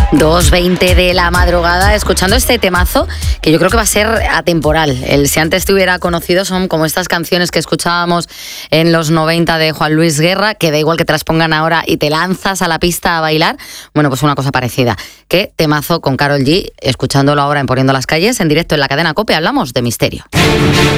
2:20 de la madrugada, escuchando este temazo que yo creo que va a ser atemporal. El Si antes te hubiera conocido son como estas canciones que escuchábamos en los 90 de Juan Luis Guerra, que da igual que te las pongan ahora y te lanzas a la pista a bailar. Bueno, pues una cosa parecida. ¿Qué temazo con Karol G? Escuchándolo ahora en Poniendo las Calles, en directo en la cadena COPE, hablamos de misterio.